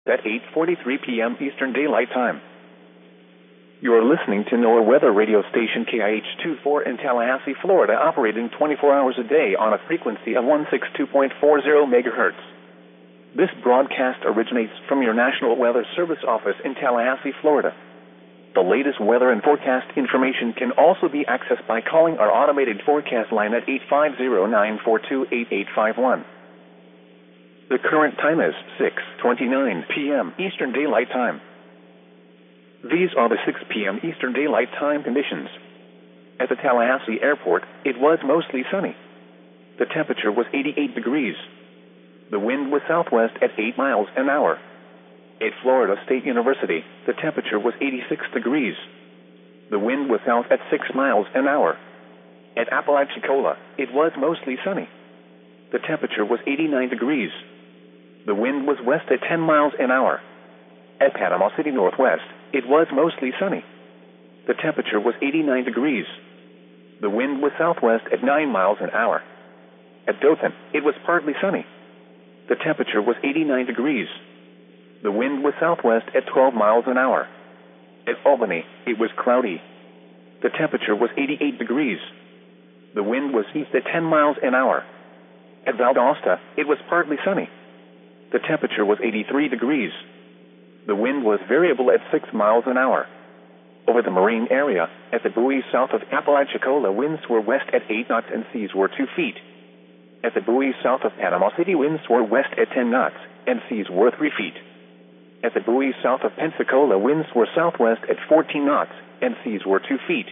at 8:43 p.m. Eastern Daylight Time. You are listening to NOAA weather radio station KIH-24 in Tallahassee, Florida, operating 24 hours a day on a frequency of 162.40 megahertz. This broadcast originates from your National Weather Service office in Tallahassee, Florida. The latest weather and forecast information can also be accessed by calling our automated forecast line at 850-942-8851. The current time is 6:29 p.m. Eastern Daylight Time. These are the 6 p.m. Eastern Daylight Time conditions. At the Tallahassee Airport, it was mostly sunny. The temperature was 88 degrees. The wind was southwest at 8 miles an hour. At Florida State University, the temperature was 86 degrees. The wind was south at 6 miles an hour. At Apalachicola, it was mostly sunny. The temperature was 89 degrees. The wind was west at 10 miles an hour. At Panama City Northwest, it was mostly sunny. The temperature was 89 degrees. The wind was southwest at 9 miles an hour. At Dothan, it was partly sunny. The temperature was 89 degrees. The wind was southwest at 12 miles an hour. At Albany, it was cloudy. The temperature was 88 degrees. The wind was east at 10 miles an hour. At Valdosta, it was partly sunny. The temperature was 83 degrees. The wind was variable at 6 miles an hour. Over the marine area, at the buoys south of Apalachicola, winds were west at 8 knots and seas were 2 feet. At the buoys south of Panama City, winds were west at 10 knots and seas were 3 feet. At the buoys south of Pensacola, winds were southwest at 14 knots and seas were 2 feet.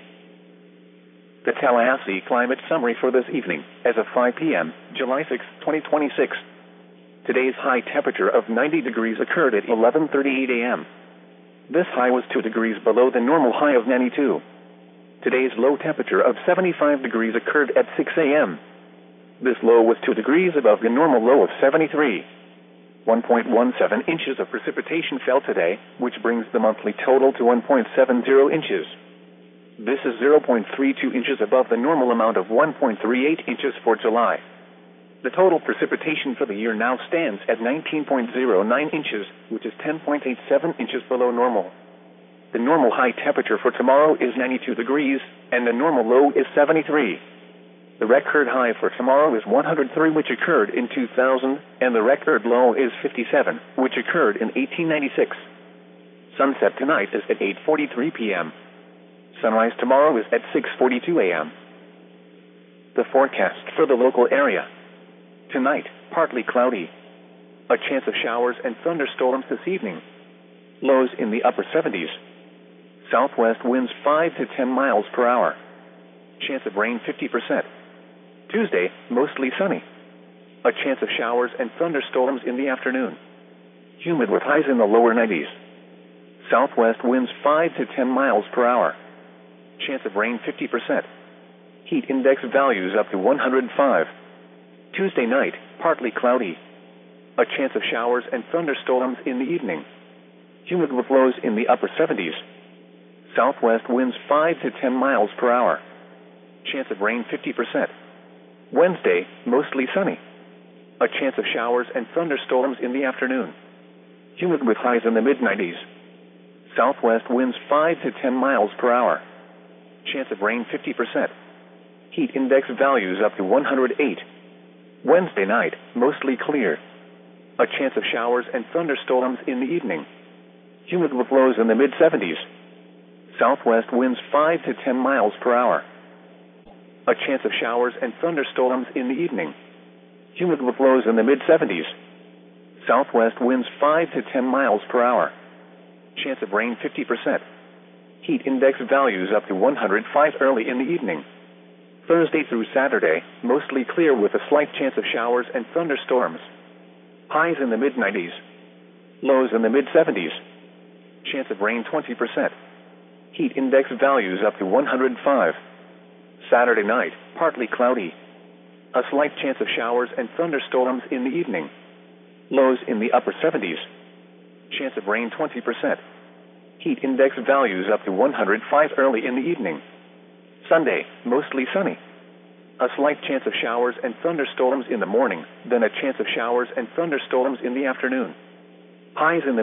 The Tallahassee climate summary for this evening, as of 5 p.m., July 6, 2026. Today's high temperature of 90 degrees occurred at 11:38 a.m. This high was 2 degrees below the normal high of 92. Today's low temperature of 75 degrees occurred at 6 a.m. This low was 2 degrees above the normal low of 73. 1.17 inches of precipitation fell today, which brings the monthly total to 1.70 inches. This is 0.32 inches above the normal amount of 1.38 inches for July. The total precipitation for the year now stands at 19.09 inches, which is 10.87 inches below normal. The normal high temperature for tomorrow is 92 degrees, and the normal low is 73. The record high for tomorrow is 103, which occurred in 2000, and the record low is 57, which occurred in 1896. Sunset tonight is at 8:43 p.m. Sunrise tomorrow is at 6:42 a.m. The forecast for the local area. Tonight, partly cloudy. A chance of showers and thunderstorms this evening. Lows in the upper 70s. Southwest winds 5 to 10 miles per hour. Chance of rain 50%. Tuesday, mostly sunny. A chance of showers and thunderstorms in the afternoon. Humid with highs in the lower 90s. Southwest winds 5 to 10 miles per hour. Chance of rain 50%. Heat index values up to 105. Tuesday night, partly cloudy. A chance of showers and thunderstorms in the evening. Humid with lows in the upper 70s. Southwest winds 5 to 10 miles per hour. Chance of rain 50%. Wednesday, mostly sunny. A chance of showers and thunderstorms in the afternoon. Humid with highs in the mid-90s. Southwest winds 5 to 10 miles per hour. Chance of rain 50%. Heat index values up to 108. Wednesday night, mostly clear. A chance of showers and thunderstorms in the evening. Humid with lows in the mid-70s. Southwest winds 5 to 10 miles per hour. A chance of showers and thunderstorms in the evening. Humid with lows in the mid-70s. Southwest winds 5 to 10 miles per hour. Chance of rain 50%. Heat index values up to 105 early in the evening. Thursday through Saturday, mostly clear with a slight chance of showers and thunderstorms. Highs in the mid-90s. Lows in the mid-70s. Chance of rain 20%. Heat index values up to 105. Saturday night, partly cloudy. A slight chance of showers and thunderstorms in the evening. Lows in the upper 70s. Chance of rain 20%. Heat index values up to 105 early in the evening. Sunday, mostly sunny. A slight chance of showers and thunderstorms in the morning, then a chance of showers and thunderstorms in the afternoon. Highs in the